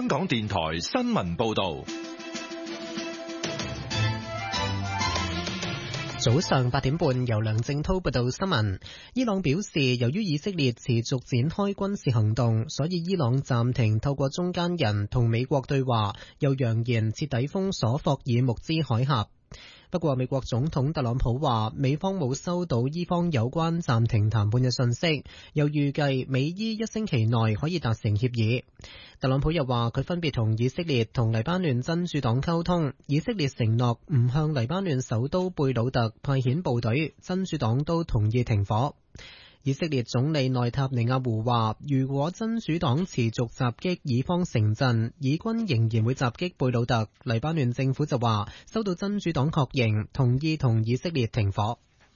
港電台新聞報道。 早上8點半，由梁正濤報道新聞。伊朗表示，由於以色列持續展開軍事行動，所以伊朗暫停透過中間人同美國對話，又揚言徹底封鎖霍爾木茲海峽。不過，美國總統特朗普話，美方冇收到伊方有關暫停談判嘅信息，又預計美伊1星期內可以達成協議。特朗普又話，佢分別同以色列同黎巴嫩真主黨溝通，以色列承諾唔向黎巴嫩首都貝魯特派遣部隊，真主黨都同意停火。以色列總理內塔尼亞胡話，如果真主黨持續襲擊以方城鎮，以軍仍然會襲擊貝魯特。黎巴嫩政府就話，收到真主黨確認，同意同以色列停火。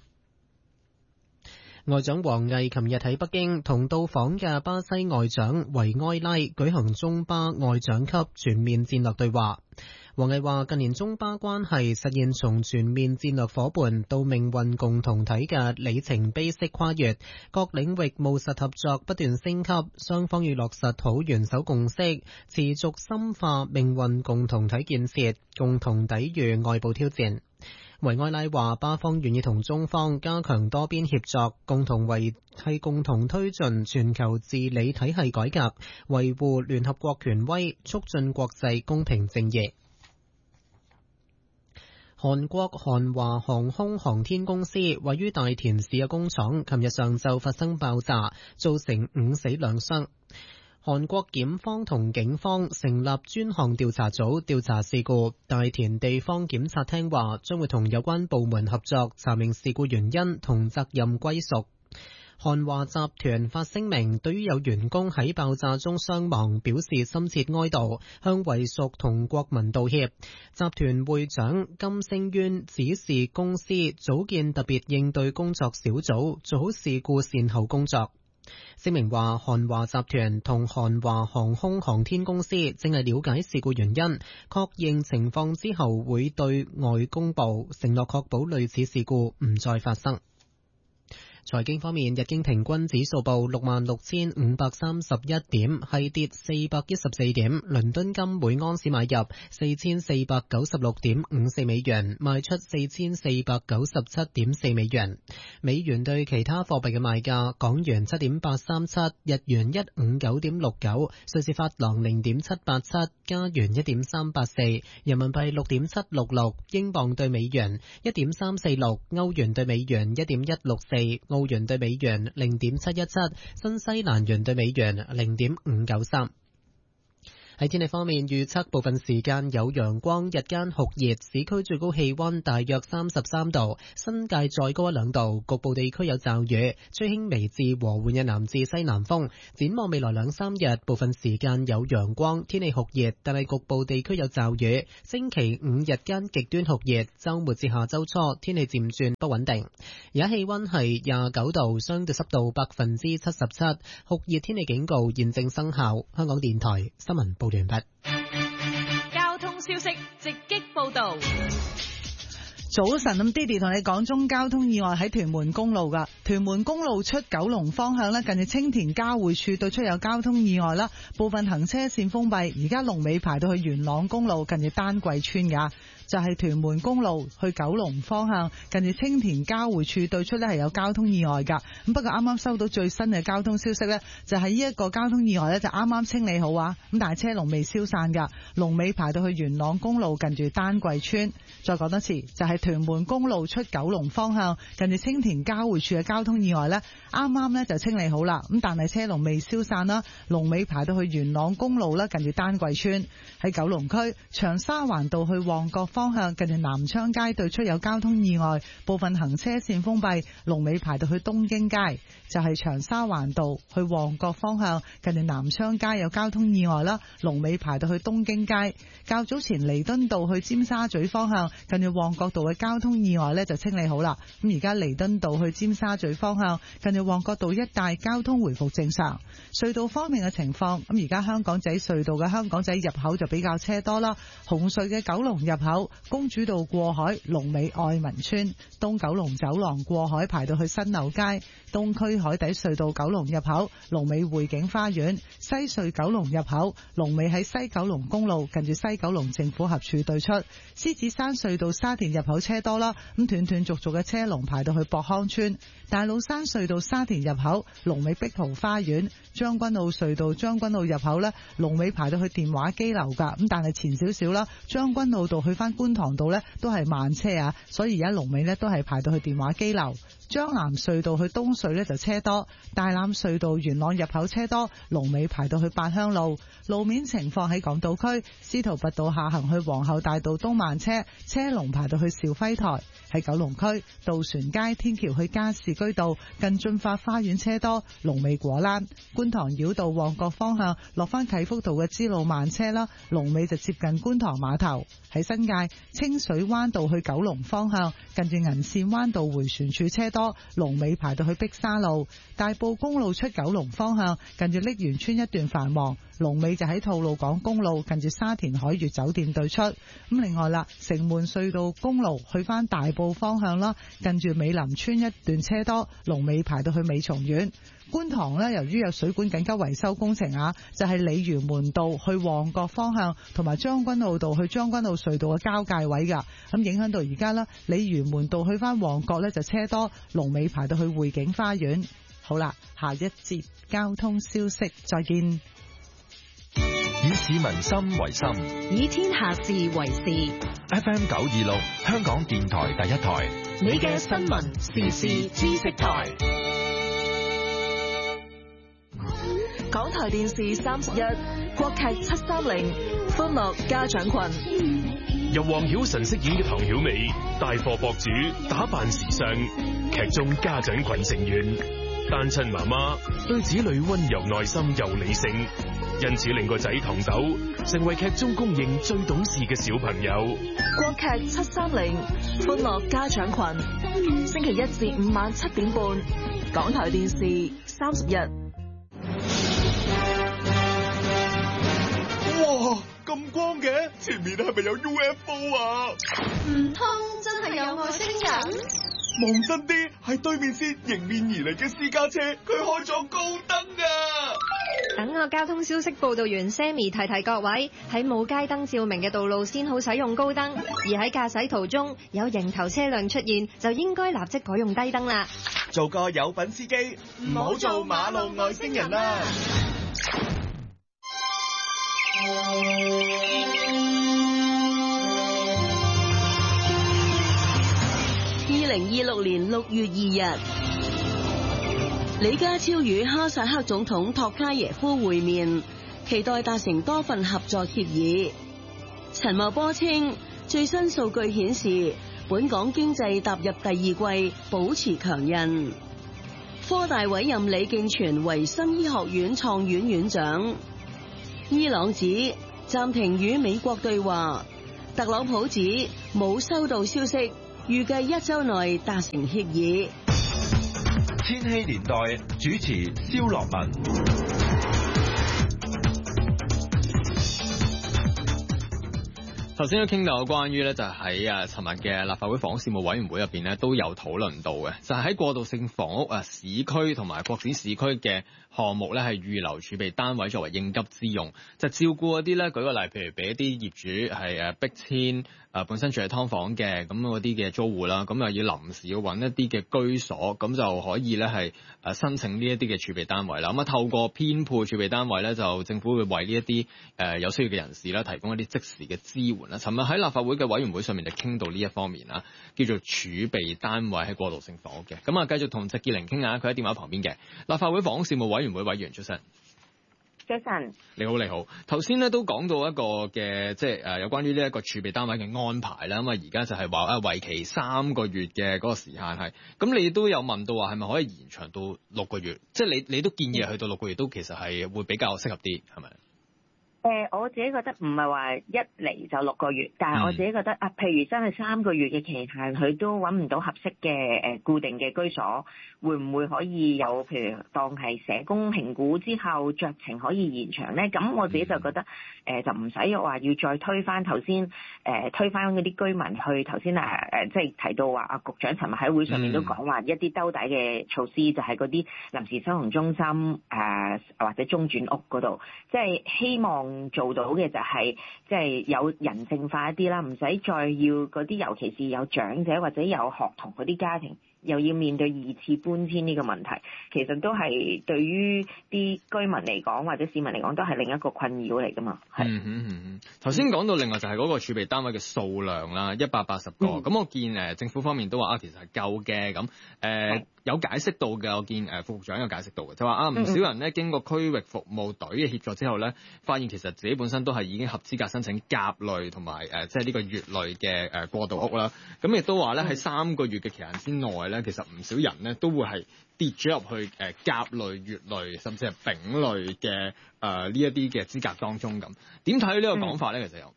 外長王毅琴日喺北京同到訪嘅巴西外長維埃拉舉行中巴外長級全面戰略對話。王毅話，近年中巴關係實現從全面戰略夥伴到命運共同體嘅里程碑式跨越，各領域務實合作不斷升級，雙方要落實好元首共識，持續深化命運共同體建設，共同抵禦外部挑戰。維埃拉話，巴方願意同中方加強多邊協作，共同推進全球治理體系改革，維護聯合國權威，促進國際公平正義。韓國韓華航空航天公司位於大田市嘅工廠，琴日上晝發生爆炸，造成5死2傷。韓國檢方同警方成立專項調查組調查事故。大田地方檢察廳話，將會同有關部門合作，查明事故原因同責任歸屬。韓華集團發聲明，對於有員工喺爆炸中傷亡表示深切哀悼，向遺屬同國民道歉。集團會長金星淵指示公司組建特別應對工作小組，做好事故善後工作。聲明話，韓華集團同韓華航空航天公司正係了解事故原因，確認情況之後會對外公布，承諾確保類似事故唔再發生。財經方面，日經平均指數報66,531點，係跌414點。倫敦金每盎司買入4496.54美元，賣出4497.4美元。美元對其他貨幣嘅賣價：港元7.837，日元159.69，瑞士法郎0.787，加元1.384，人民幣6.766，英鎊對美元1.346，歐元對美元1.164。澳元對美元0.717，新西蘭元對美元0.593。喺天氣方面，預測部分時間有陽光，日間酷熱，市區最高氣溫大約33度，新界再高1-2度，局部地區有驟雨，吹輕微至和緩嘅南至西南風。展望未來2-3日，部分時間有陽光，天氣酷熱，但係局部地區有驟雨。星期5日間極端酷熱，周末至下周初天氣漸轉不穩定。而家氣溫係29度，相對濕度77%，酷熱天氣警告現正生效。香港電台新聞報道完畢。 交通消息直擊報道。 早晨，咁 Didi 同你講中交通意外喺屯門公路噶，屯門公路出九龍方向咧，近住青田交匯處對出有交通意外啦，部分行車線封閉，而家龍尾排到去元朗公路近住丹桂村噶。就係屯門公路去九龍方向，近住青田交匯處對出呢係有交通意外噶。咁不過啱啱收到最新嘅交通消息呢，就係呢一個交通意外呢就啱啱清理好啊。咁但係車龍未消散噶，龍尾排到去元朗公路近住丹桂村。再講多次，就係屯門公路出九龍方向，近住青田交匯處嘅交通意外呢，啱啱呢就清理好啦。咁但係車龍未消散啦，龍尾排到去元朗公路啦，近住丹桂村。喺九龍區長沙灣道去旺角方向，近住南昌街對出有交通意外，部分行車線封閉，龍尾排到去東京街。就係長沙灣道去旺角方向，近住南昌街有交通意外啦，龍尾排到去東京街。較早前彌敦道去尖沙咀方向，近住旺角道嘅交通意外呢就清理好啦。咁而家彌敦道去尖沙咀方向，近住旺角道一帶交通回復正常。隧道方面嘅情況，咁而家香港仔隧道嘅香港仔入口就比較車多啦。紅隧嘅九龍入口口，公主道過海，龍尾愛民村；東九龍走廊過海排到去新樓街，東區海底隧道九龍入口，龍尾匯景花園；西隧九龍入口，龍尾喺西九龍公路近住西九龍政府合署對出；獅子山隧道沙田入口車多啦，咁斷斷續續嘅車龍排到去博康村；大老山隧道沙田入口，龍尾碧豪花園；將軍澳隧道將軍澳入口呢，龍尾排到去電話機樓噶，咁但係前少少啦，將軍澳道去翻觀塘道呢，都係慢車啊，所以而家龍尾呢，都係排到去電話機樓。將南隧道去東隧呢就車多，大欖隧道元朗入口車多，龍尾排到去八鄉路。路面情況喺港島區，司徒拔道下行去皇后大道東慢車，車龍排到去兆輝台。喺九龍區，渡船街天橋去加士居道近駿發花園車多，龍尾果欄。觀塘繞道旺角方向落翻啟福道嘅支路慢車啦，龍尾就接近觀塘碼頭。喺新界清水灣道去九龍方向近住銀線灣道迴旋處車多，龍尾排到去碧沙路。大埔公路出九龍方向近住瀝源村一段繁忙，龍尾就喺吐露港公路近住沙田海悅酒店對出。咁另外啦，城門隧道公路去翻大埔方向啦，近住美林村一段車多，龍尾排到去美松苑。觀塘呢，由於有水管緊急維修工程啊，就係鯉魚門道去旺角方向同埋將軍澳道去將軍澳隧道嘅交界位噶，咁影響到而家啦，鯉魚門道去翻旺角呢就車多，龍尾排到去匯景花園。好啦，下一節交通消息再見。 以市民心為心， 以天下事為事。 FM 926香港電台第一台， 你嘅新聞時事知識台。港台電視31國劇730歡樂家長群， 由黃曉晨飾演嘅唐曉美，帶貨博主，打扮時尚。劇中家長群成員，單親媽媽對子女溫柔耐心又理性，因此令個仔唐豆成為劇中公認最懂事嘅小朋友。 國劇730歡樂家長群，星期一至五晚7點半，港台電視31。 哇，咁光嘅，前面係咪有 UFO 啊？ 唔通真係有外星人？ 望真啲，係對面線迎面而嚟嘅私家車，佢開咗高燈啊！ 等我交通消息報道員 Sammy 提各位，喺冇街燈照明嘅道路先好使用高燈，而喺駕駛途中有迎頭車輛出現，就應該立即改用低燈啦。 做個有品司機，唔好做馬路外星人啦 ！2026年6月2日，李家超與哈薩克總統托卡耶夫會面，期待達成多份合作協議。陳茂波稱，最新數據顯示，本港經濟踏入第二季，保持強韌。科大委任李敬全為新醫學院創院院長。伊朗指暫停與美國對話，特朗普指冇收到消息，預計1週內達成協議。 千禧年代主持蕭樂文。 頭先都傾到關於咧，就喺尋日嘅立法會房屋事務委員會入邊咧都有討論到嘅，就係喺過渡性房屋市區同埋擴展市區嘅項目咧，係預留儲備單位作為應急之用，就照顧一啲咧，舉個例，譬如俾一啲業主係逼遷本身住喺劏房嘅咁嗰啲嘅租戶啦，咁又要臨時要揾一啲嘅居所，咁就可以咧係申請呢一啲嘅儲備單位啦。咁啊透過編配儲備單位咧，就政府會為呢一啲有需要嘅人士啦提供一啲即時嘅支援啦。尋日喺立法會嘅委員會上面就傾到呢一方面啦，叫做儲備單位喺過渡性房屋嘅。咁啊繼續同席建玲傾下，佢喺電話旁邊嘅立法會房屋事務委員會委員出身。 早晨， 你好，你好。頭先咧都講到一個嘅，即係有關於呢一個儲備單位嘅安排啦。咁啊，而家就係話為期3個月嘅嗰個時限係。咁你都有問到話係咪可以延長到6個月？即係你都建議去到6個月都其實係會比較適合啲，係咪？ 我自己覺得唔係話一嚟就6個月，但係我自己覺得譬如真係3個月嘅期限，佢都揾唔到合適嘅固定嘅居所，會唔會可以有譬如當係社工評估之後酌情可以延長咧？咁我自己就覺得就唔使話要再推翻頭先推翻嗰啲居民去頭先即係提到話局長尋日喺會上面都講話一啲兜底嘅措施，就係嗰啲臨時收容中心或者中轉屋嗰度，即係希望做到嘅就係即係有人性化一啲啦，唔使再要嗰啲，尤其是有長者或者有學童嗰啲家庭，又要面對2次搬遷呢個問題，其實都係對於啲居民嚟講或者市民嚟講都係另一個困擾嚟㗎嘛。 頭先講到另外就係嗰個儲備單位嘅數量啦，180個。咁我見政府方面都話其實係夠嘅咁有解釋到嘅，我見副局長有解釋到嘅，就話唔少人咧經過區域服務隊嘅協助之後咧，發現其實自己本身都係已經合資格申請甲類同埋即係呢個乙類嘅過渡屋啦。咁亦都話咧喺3個月嘅期限之內咧，其實唔少人咧都會係跌咗入去甲類、乙類甚至係丙類嘅呢一啲嘅資格當中咁。點睇呢個講法咧？其實有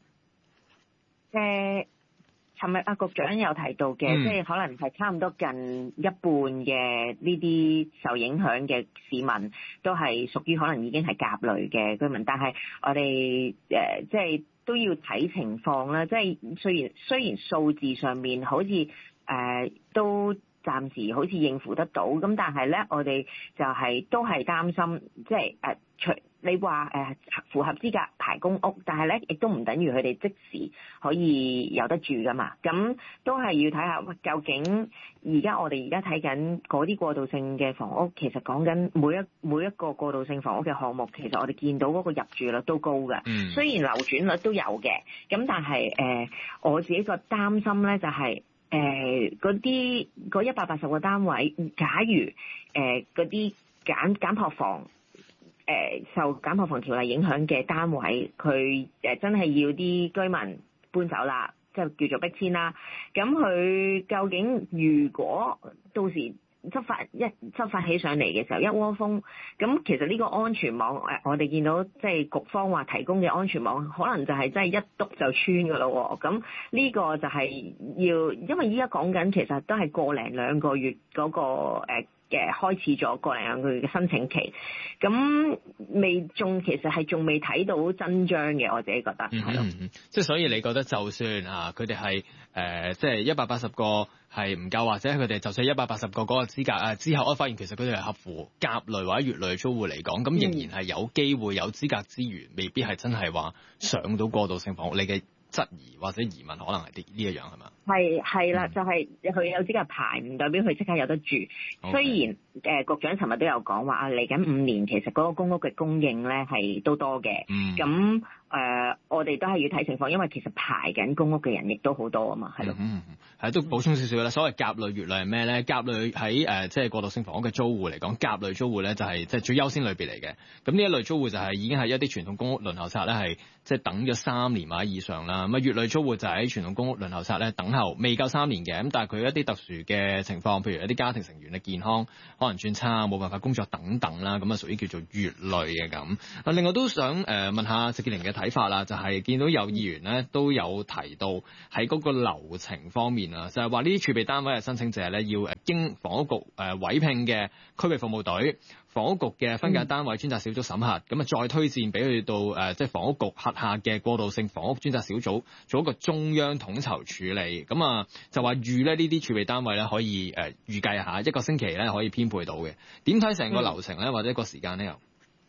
尋日局長有提到嘅，即係可能係差唔多近一半嘅呢啲受影響嘅市民都係屬於可能已經係甲類嘅居民，但係我哋即係都要睇情況啦。即係雖然數字上面好似都暫時好似應付得到，咁但係咧我哋就都係擔心，即係除你話符合資格排公屋，但係咧亦都唔等於佢哋即時可以有得住噶嘛。咁都係要睇下究竟我哋而家睇緊嗰啲過渡性嘅房屋，其實講緊每一個過渡性房屋嘅項目，其實我哋見到嗰個入住率都高嘅。雖然流轉率都有嘅，咁但係我自己個擔心咧就係嗰180個單位，假如嗰啲簡樸房受簡樸房條例影響嘅單位，佢真係要啲居民搬走啦，即係叫做逼遷啦。咁佢究竟如果到時執法起上嚟嘅時候一窩蜂，咁其實呢個安全網我哋見到即係局方話提供嘅安全網，可能就係真係一篤就穿㗎咯。咁呢個就係因為依家講緊其實都係個零2個月嗰個開始咗個零2個月嘅申請期，咁其實係仲未睇到真章嘅，我自己覺得係咯。 即係所以你覺得就算佢哋係即係180個係唔夠，或者佢哋就算180個嗰個資格之後，我發現其實佢哋係合乎甲類或者乙類租戶嚟講，咁仍然係有機會有資格之餘，未必係真係話上到過渡性房屋。你嘅質疑或者疑問可能係呢一樣係嘛？ 係啦，就係佢有資格排，唔代表佢即刻有得住。雖然局長尋日都有講話嚟緊5年，其實嗰個公屋嘅供應咧係都多嘅。咁我哋都係要睇情況，因為其實排緊公屋嘅人亦都好多啊嘛，係咯。 係都補充少少啦。所謂甲類、乙類係咩咧？甲類喺即係過渡性房屋嘅租戶嚟講，甲類租戶咧就係即係最優先類別嚟嘅。咁呢一類租戶就係已經係一啲傳統公屋輪候冊咧，係即係等咗3年或者以上啦。咁乙類租戶就喺傳統公屋輪候冊咧等候未夠3年嘅，咁但係佢一啲特殊嘅情況，譬如一啲家庭成員嘅健康可能轉差，冇辦法工作等等啦，咁屬於叫做乙類嘅咁。另外都想問下謝建寧嘅睇法啦，就係見到有議員咧都有提到喺嗰個流程方面啊，就係話呢啲儲備單位嘅申請者咧要經房屋局委聘嘅區域服務隊、房屋局嘅分間單位專責小組審核，咁再推薦俾佢到即係房屋局轄下嘅過渡性房屋專責小組做一個中央統籌處理。咁就話預咧呢啲儲備單位咧可以預計下1個星期咧可以編配到嘅。點睇成個流程咧，或者個時間咧又？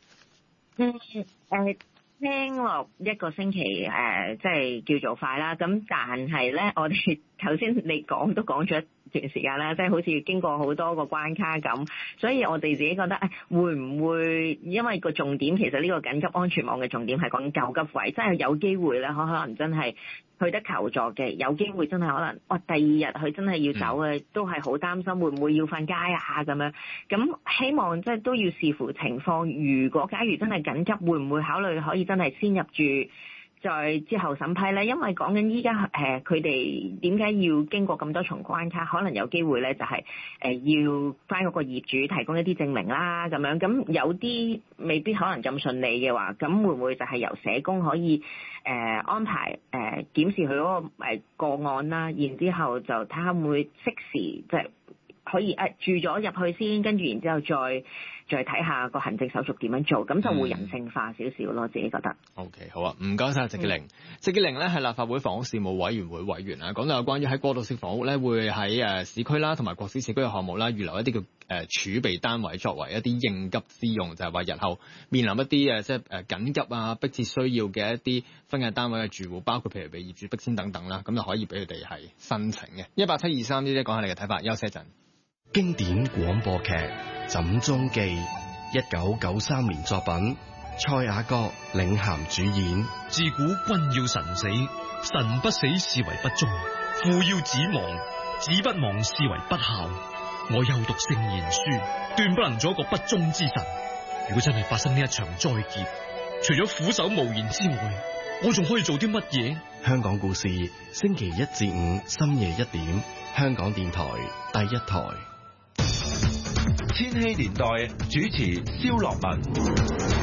聽落1個星期即係叫做快啦。咁但係咧，我哋頭先你都講咗一段時間啦，即係好似經過好多個關卡咁，所以我哋自己覺得會唔會因為個重點其實呢個緊急安全網嘅重點係講救急位，真係有機會咧，可能真係去得求助嘅，有機會真係可能第2日佢真係要走嘅，都係好擔心會唔會要瞓街啊咁樣。咁希望即係都要視乎情況，如果假如真係緊急，會唔會考慮可以真係先入住即再之後審批咧，因為講緊依家佢哋點解要經過咁多重關卡，可能有機會咧就係要翻嗰個業主提供一啲證明啦咁樣，咁有啲未必可能咁順利嘅話，咁會唔會就係由社工可以安排檢視佢嗰個個案啦，然之後就睇下會唔會適時即係可以住咗入去先，跟住然之後再睇下個行政手續點樣做，咁就會人性化少少咯，自己覺得。 OK， 好啊，唔該晒謝潔玲。謝潔玲咧係立法會房屋事務委員會委員啊，講到有關於喺過渡性房屋咧，會喺市區啦同埋國子市區嘅項目啦，預留一啲叫儲備單位作為一啲應急之用，就係話日後面臨一啲即係緊急啊迫切需要嘅一啲分間單位嘅住戶，包括譬如被業主逼遷等等啦，咁就可以俾佢哋係申請嘅。18723呢啲講下你嘅睇法，休息一陣。 經典廣播劇《枕中記》，1993年作品，蔡雅閣領銜主演。 自古君要臣死，臣不死是為不忠；父要子亡，子不亡是為不孝。我又讀聖賢書，斷不能做一個不忠之臣。如果真係發生呢一場災劫，除咗俯首無言之外，我仲可以做啲乜嘢？ 香港故事，星期1至5深夜1點，香港電台第一台。 千禧年代主持蕭樂文。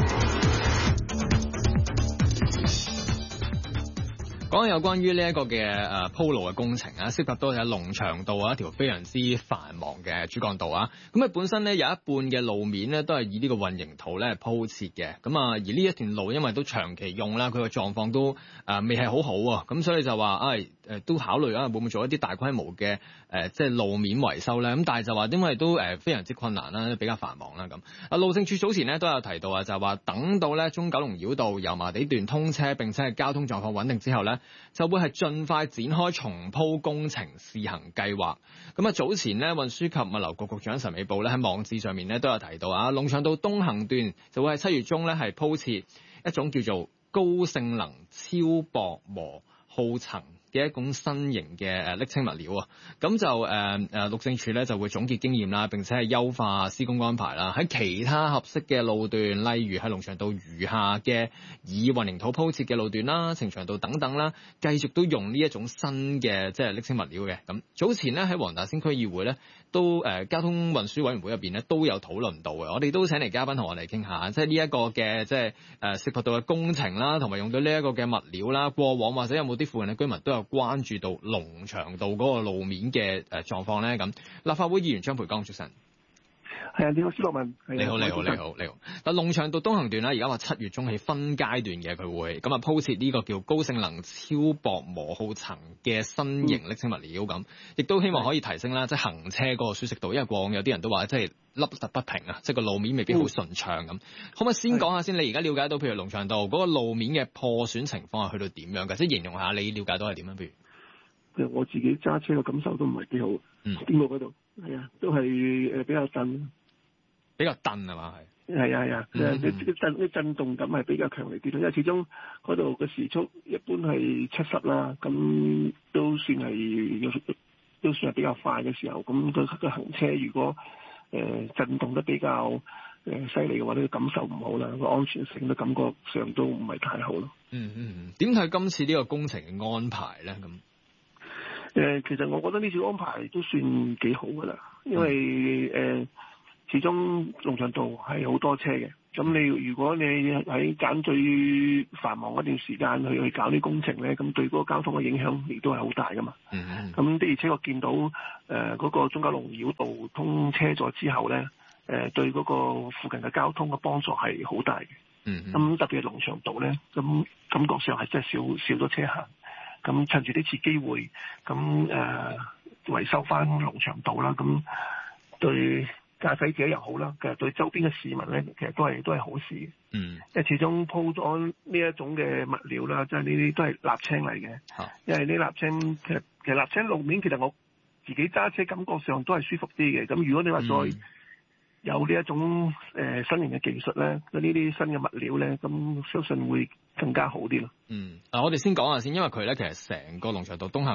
講有關於呢一個嘅鋪路嘅工程啊，涉及到喺龍翔道啊一條非常之繁忙嘅主幹道啊。咁本身咧有一半嘅路面咧都係以呢個混凝土咧鋪設嘅。咁而呢一段路因為都長期用啦，佢個狀況都未係好好啊。咁所以就話都考慮會唔會做一啲大規模嘅即係路面維修咧？咁但係就話因為都非常之困難啦，比較繁忙啦咁。路政署早前咧都有提到啊，就話等到咧中九龍繞道油麻地段通車並且係交通狀況穩定之後咧，就會係盡快展開重鋪工程試行計劃。咁早前咧運輸及物流局局長陳美寶咧喺網誌上面咧都有提到啊，龍翔道東行段就會喺7月中咧係鋪設一種叫做高性能超薄膜耗層嘅一種新型嘅瀝青物料啊，咁就路政署咧就會總結經驗啦，並且係優化施工安排啦。喺其他合適嘅路段，例如喺龍翔道餘下嘅以混凝土鋪設嘅路段啦、呈祥道等等啦，繼續都用呢一種新嘅即係瀝青物料嘅。咁早前咧喺黃大仙區議會咧都交通運輸委員會入邊咧都有討論到嘅，我哋都請嚟嘉賓同我哋傾下，即係呢一個嘅即係涉及到嘅工程啦，同埋用到呢一個嘅物料啦，過往或者有冇啲附近嘅居民都有關注到龍翔道嗰個路面嘅狀況咧。咁立法會議員張培剛出身。 係啊，你好，蕭樂文。 你好。嗱，龍翔道東行段啦，而家話7月中起分階段嘅，佢會咁鋪設呢個叫高性能超薄磨耗層嘅新型瀝青物料咁，亦都希望可以提升啦，即係行車嗰個舒適度。因為過往有啲人都話即係凹凸不平啊，即係個路面未必好順暢咁。可唔可以先講下先？你而家了解到譬如龍翔道嗰個路面嘅破損情況係去到點樣嘅？即係形容下你了解到係點樣？譬如我自己揸車嘅感受都唔係幾好，經過嗰度係啊，都係比較震。 比較震係嘛？ 係啊，啲震動感係比較強烈啲咯，因為始終嗰度嘅時速一般係70啦，咁都算係比較快嘅時候，咁個行車如果震動得比較犀利嘅話，呢個感受唔好啦，個安全性都感覺上都唔係太好咯。 點睇今次呢個工程嘅安排咧？咁其實我覺得呢次安排都算幾好噶啦，因為始終龍翔道係好多車嘅，咁如果你喺揀最繁忙嗰段時間去搞啲工程咧，咁對嗰個交通嘅影響亦都係好大噶嘛。咁的而且確見到嗰個中九龍繞道通車咗之後咧，對嗰個附近嘅交通嘅幫助係好大嘅。咁特別係龍翔道咧，咁感覺上係真係少咗車行。咁趁住呢次機會，咁維修翻龍翔道啦，咁對駕駛者又好啦，其實對周邊嘅市民咧，其實都係好事嘅。因為始終鋪咗呢一種嘅物料啦，即係呢啲都係瀝青嚟嘅。因為呢瀝青其實瀝青路面，其實我自己揸車感覺上都係舒服啲嘅。咁如果你話再有呢一種新型嘅技術咧，呢啲新嘅物料咧，咁相信會更加好啲咯。 我哋先講下先，因為佢咧其實成個龍翔道東行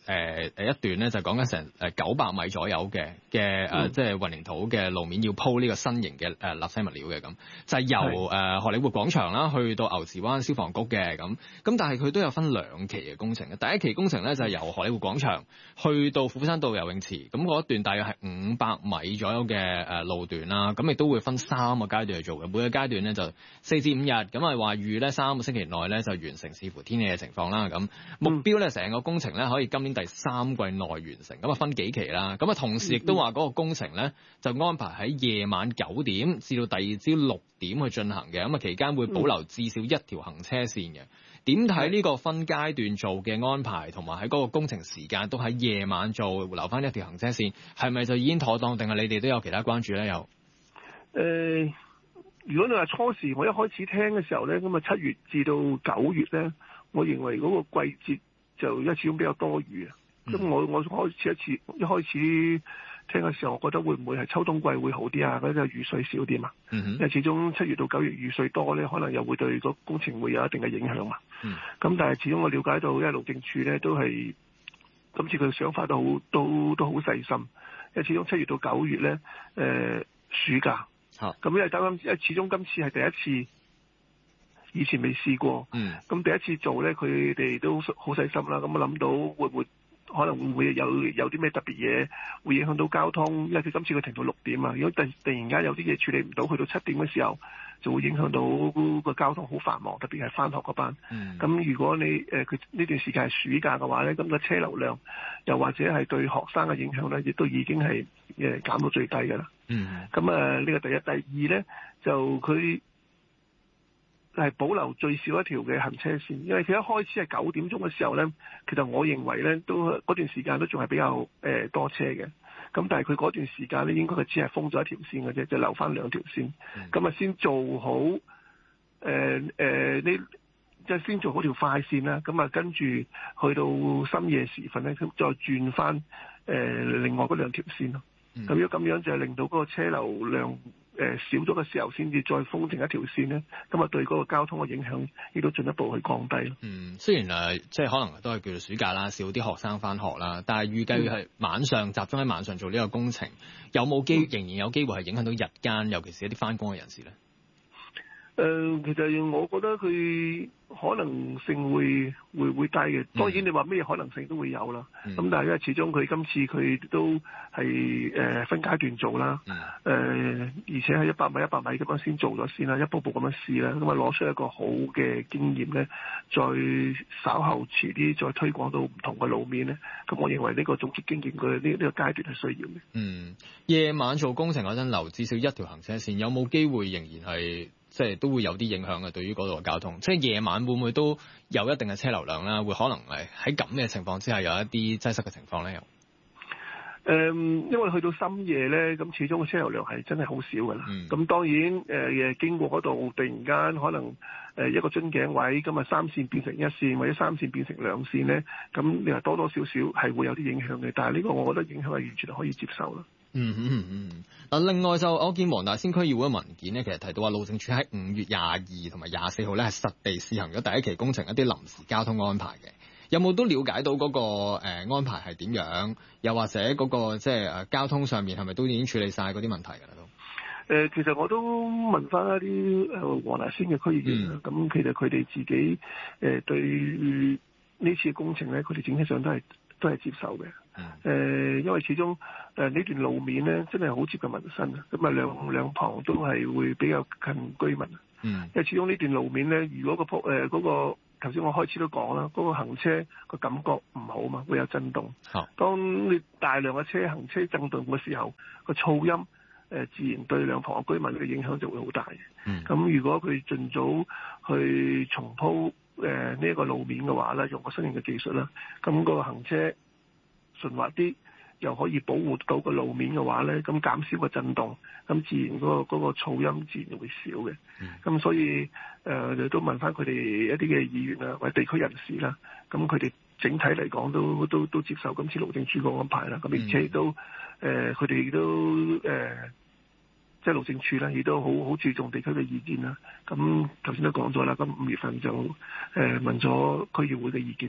一段咧，就講緊成900米左右嘅即係混凝土嘅路面要鋪呢個新型嘅立體物料嘅咁，就係由荷里活廣場啦去到牛池灣消防局嘅咁，但係佢都有分2期嘅工程嘅。第一期工程咧就係由荷里活廣場去到虎山道游泳池，咁嗰一段大約係500米左右嘅路段啦，咁亦都會分3個階段去做嘅，每個階段咧就4至5日，咁係話預咧3個星期內咧就完成，視乎天氣嘅情況啦。咁目標咧成個工程咧可以今年第3季內完成，咁分幾期啦。咁同時亦都話嗰個工程咧就安排喺夜晚9點至到第二朝6點去進行嘅，咁期間會保留至少1條行車線嘅。點睇呢個分階段做嘅安排，同埋喺嗰個工程時間都喺夜晚做，留翻1條行車線，係咪就已經妥當？定係你哋都有其他關注咧？有如果你話初時我一開始聽嘅時候咧，咁啊7月至到9月咧，我認為嗰個季節就始終比較多雨啊。咁我一開始聽嘅時候，我覺得會唔會係秋冬季會好啲啊？嗰啲雨水少啲嘛。因為始終7月到9月雨水多咧，可能又會對個工程會有一定嘅影響嘛。咁但係始終我了解到，因為路政署咧都係今次佢嘅想法都好細心，因為始終7月到9月咧，暑假。咁因為始終今次係第一次，以前未試過。咁第一次做咧，佢哋都好細心啦。咁我諗到可能會有啲咩特別嘢會影響到交通，因為佢今次佢停到6點啊。如果突然間有啲嘢處理唔到，去到7點嘅時候，就會影響到個交通好繁忙，特別係返學嗰班。咁如果你佢呢段時間係暑假嘅話咧，咁個車流量又或者係對學生嘅影響咧，亦都已經係減到最低㗎啦。咁呢個第一，第二咧就佢係保留最少1條嘅行車線，因為佢一開始係9點鐘嘅時候咧，其實我認為咧都嗰段時間都仲係比較多車嘅。咁但係佢嗰段時間咧，應該佢只係封咗1條線嘅啫，就留翻2條線。咁先做好即係先做好條快線啦。咁跟住去到深夜時分咧，再轉翻另外嗰2條線咯。咁如果咁樣就係令到嗰個車流量少咗嘅時候，先至再封剩1條線咧，咁啊對嗰個交通嘅影響亦都進一步去降低咯。 雖然即係可能都係叫做暑假啦，少啲學生返學啦，但係預計係晚上集中喺晚上做呢個工程，有冇仍然有機會係影響到日間，尤其是一啲返工嘅人士咧？ 其實我覺得佢可能性會低嘅。當然你話咩可能性都會有啦。咁但係因為始終佢今次佢都係分階段做啦。而且係100米咁樣先做咗先啦，一步步咁樣試啦，咁啊攞出一個好嘅經驗咧，再稍後遲啲再推廣到唔同嘅路面咧。咁我認為呢個總結經驗嘅呢個階段係需要嘅。 夜晚做工程嗰陣留至少1條行車線，有冇機會仍然係？即係都會有啲影響嘅，對於嗰度嘅交通。即係夜晚會唔會都有一定嘅車流量啦？會可能係喺咁嘅情況之下有一啲擠塞嘅情況咧？ 因為去到深夜咧，咁始終個車流量係真係好少㗎啦。咁當然經過嗰度突然間可能一個樽頸位，咁啊3線變成1線，或者3線變成2線咧，咁你話多少少係會有啲影響嘅。但係呢個我覺得影響係完全可以接受啦。 另外就我見黃大仙區議會嘅文件咧，其實提到話路政署喺5月22同埋24號咧係實地試行咗第一期工程一啲臨時交通安排嘅，有冇都了解到嗰個安排係點樣？又或者嗰個即係交通上面係咪都已經處理晒嗰啲問題㗎啦都？ 其實我都問翻一啲黃大仙嘅區議員啦，咁其實佢哋自己對呢次嘅工程咧，佢哋整體上都係接受嘅。因為始終呢段路面咧真係好接近民生啊，咁啊兩旁都係會比較近居民。因為始終呢段路面咧，如果嗰個頭先我開始都講啦，嗰個行車個感覺唔好嘛，會有震動。當你大量嘅車行車震動嘅時候，個噪音自然對兩旁嘅居民嘅影響就會好大嘅。咁如果佢盡早去重鋪呢一個路面嘅話咧，用個新型嘅技術啦，咁嗰個行車順滑啲，又可以保護到個路面嘅話咧，咁減少個震動，咁自然嗰個噪音自然會少嘅。咁所以都問翻佢哋一啲嘅議員啊，或者地區人士啦，咁佢哋整體嚟講都接受今次路政署個安排啦。咁而且都佢哋都即係路政署啦，亦都好注重地區嘅意見啦。咁頭先都講咗啦，咁5月份就問咗區議會嘅意見咯。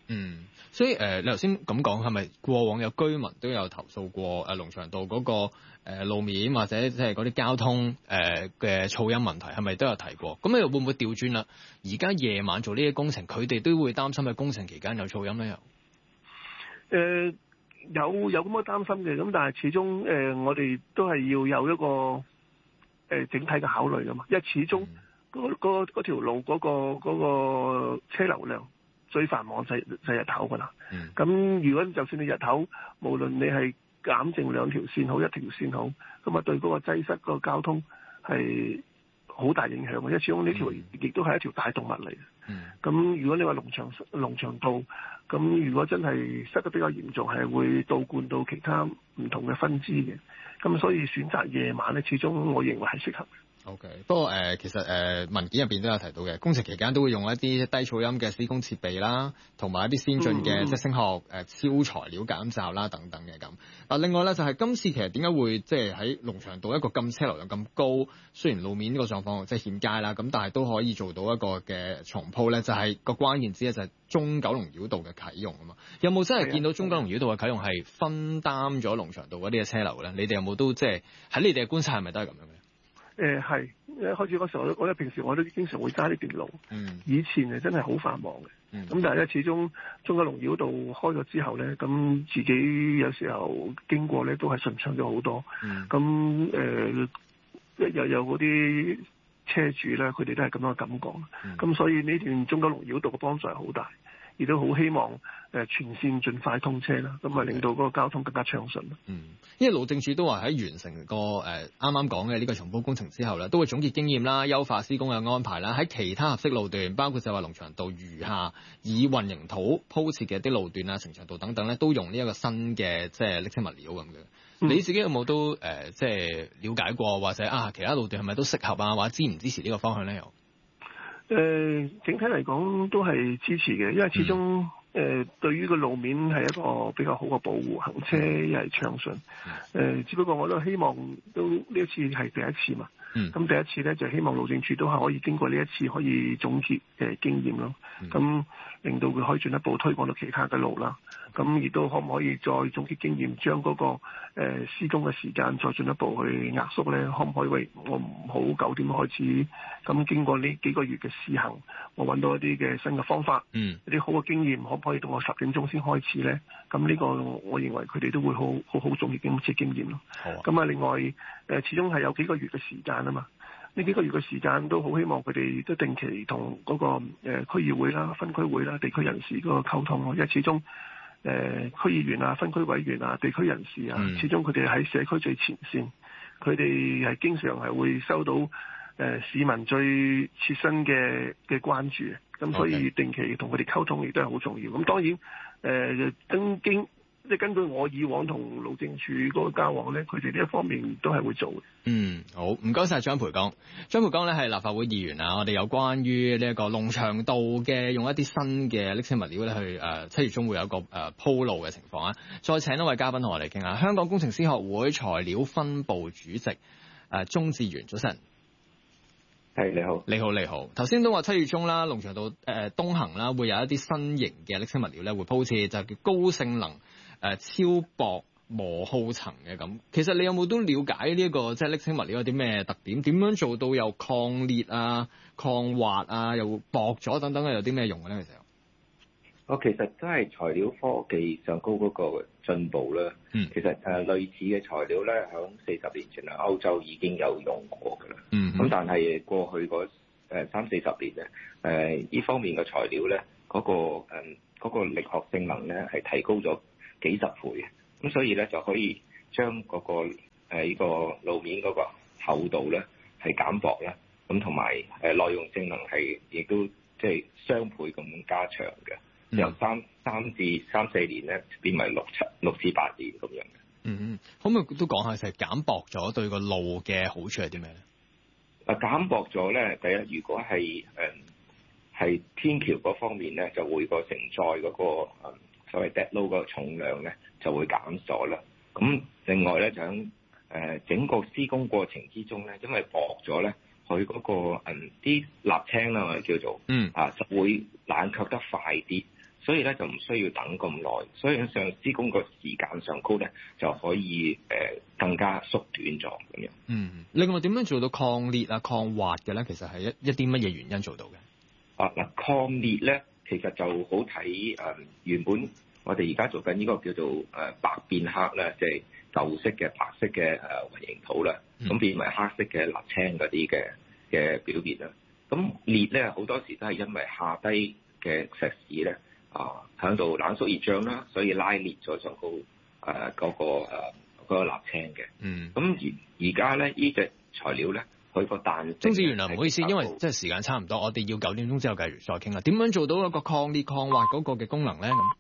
所以你頭先咁講，係咪過往有居民都有投訴過龍翔道嗰個路面或者即係嗰啲交通嘅噪音問題，係咪都有提過？咁你會唔會調轉啦？而家夜晚做呢啲工程，佢哋都會擔心喺工程期間有噪音咧？ 有咁嘅擔心嘅，咁但係始終我哋都係要有一個整體嘅考慮噶嘛，因為始終嗰條路嗰個車流量最繁忙就係日頭噶啦。咁如果就算你日頭，無論你係減剩兩條線好，一條線好，咁啊對嗰個擠塞個交通係好大影響嘅，因為始終呢條亦都係一條大動脈嚟嘅。咁如果你話龍翔道，咁如果真係塞得比較嚴重，係會倒灌到其他唔同嘅分支嘅。咁所以選擇夜晚咧，始終我認為係適合嘅。 OK， 不過其實文件入邊都有提到嘅，工程期間都會用一啲低噪音嘅施工設備啦，同埋一啲先進嘅即係聲學超材料減噪啦等等嘅咁。另外咧就係今次其實點解會即係喺龍翔道一個咁車流量咁高，雖然路面呢個狀況即係欠佳啦，咁但係都可以做到一個嘅重鋪咧，就係個關鍵之一就係中九龍繞道嘅啟用啊嘛。有冇真係見到中九龍繞道嘅啟用係分擔咗龍翔道嗰啲嘅車流咧？你哋有冇都即係喺你哋嘅觀察係咪都係咁樣嘅？ 係，開始嗰時候我平時我都經常會揸呢段路。以前真係好繁忙嘅。咁但係咧，始終中九龍繞道開咗之後咧，咁自己有時候經過咧都係順暢咗好多。咁有嗰啲車主咧，佢哋都係咁樣嘅感覺。咁所以呢段中九龍繞道嘅幫助係好大。亦都好希望全線盡快通車啦，咁啊令到嗰個交通更加暢順。 因為路政署都話喺完成個啱啱講嘅呢個重鋪工程之後咧，都會總結經驗啦，優化施工嘅安排啦，喺其他合適路段，包括就話龍翔道餘下以混凝土鋪設嘅一啲路段啊、呈祥道等等咧，都用呢一個新嘅即係瀝青物料咁嘅。你自己有冇都即係了解過，或者其他路段係咪都適合啊，或者支唔支持呢個方向咧？又整體嚟講都係支持嘅，因為始終對於個路面係一個比較好嘅保護，行車又係暢順。只不過我都希望都呢一次係第一次嘛。咁第一次咧就希望路政署都係可以經過呢一次可以總結經驗咯。咁令到佢可以進一步推廣到其他嘅路啦。咁亦都可唔可以再總結經驗，將嗰個施工嘅時間再進一步去壓縮咧？可唔可以我唔好9點開始？咁經過呢幾個月嘅試行，我揾到一啲嘅新嘅方法，一啲好嘅經驗，可唔可以到我10點鐘先開始咧？咁呢個我認為佢哋都會好總結今次經驗咯。咁另外始終係有幾個月嘅時間啊嘛。呢幾個月嘅時間都好希望佢哋都定期同嗰個區議會啦、分區會啦、地區人士嗰個溝通咯，因為始終區議員啊、分區委員啊、地區人士啊，始終佢哋喺社區最前線，佢哋係經常係會收到市民最切身嘅關注，咁所以定期同佢哋溝通亦都係好重要。咁當然即係根據我以往同路政署嗰個交往咧，佢哋呢一方面都係會做嘅。 好，唔該晒張培剛。張培剛咧係立法會議員啊，我哋有關於呢一個龍翔道嘅用一啲新嘅瀝青物料咧去7月中會有一個鋪路嘅情況啊。再請一位嘉賓同我哋傾下，香港工程師學會材料分部主席鍾志源，早晨。 係，你好。 你好。頭先都話7月中啦，龍翔道東行啦，會有一啲新型嘅瀝青物料咧會鋪設，就叫高性能超薄磨耗層嘅咁。其實你有冇都了解呢一個即係瀝青物料有啲咩特點？點樣做到又抗裂啊、抗滑啊、又薄咗等等有啲咩用嘅咧？其實其實都係材料科技上高嗰個進步啦。其實類似嘅材料咧，響40年前歐洲已經有用過㗎啦。咁但係過去嗰30-40年咧，呢方面嘅材料咧，嗰個力學性能咧係提高咗幾十倍嘅。咁所以咧就可以將嗰個呢個路面嗰個厚度咧係減薄啦。咁同埋耐用性能係亦都即係雙倍咁加長嘅。由3至4年咧變為6至8年咁樣嘅。 可唔可以都講下就係減薄咗對個路嘅好處係啲咩咧？ 減薄咗咧，第一如果係天橋嗰方面咧，就會個承載嗰個所謂 dead load 嗰個重量咧就會減咗啦。咁另外咧就喺整個施工過程之中咧，因為薄咗咧，佢嗰個啲瀝青啦我哋叫做就會冷卻得快啲。 所以咧就唔需要等咁耐，所以上施工個時間上高咧就可以更加縮短咗咁樣。 另外點樣做到抗裂啊、抗滑嘅咧？其實係一啲乜嘢原因做到嘅？ 抗裂咧其實就好睇原本我哋而家做緊呢個叫做白變黑啦，即係舊式嘅白色嘅混凝土啦，咁變為黑色嘅瀝青嗰啲嘅表面啦。咁裂咧好多時都係因為下低嘅石屎咧喺度冷縮熱脹啦，所以拉裂咗上高嗰個瀝青嘅。咁而家咧呢隻材料咧，佢個彈性。 鍾志源啊，唔好意思，因為即係時間差唔多，我哋要9點鐘之後繼續再傾啦。點樣做到一個抗裂抗滑嗰個嘅功能咧？咁